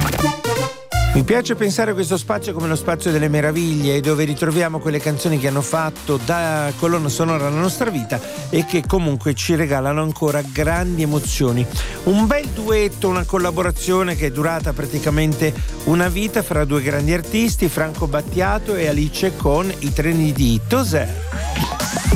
Mi piace pensare a questo spazio come lo spazio delle meraviglie, dove ritroviamo quelle canzoni che hanno fatto da colonna sonora la nostra vita e che comunque ci regalano ancora grandi emozioni. Un bel duetto, una collaborazione che è durata praticamente una vita fra due grandi artisti, Franco Battiato e Alice con I treni di Toser.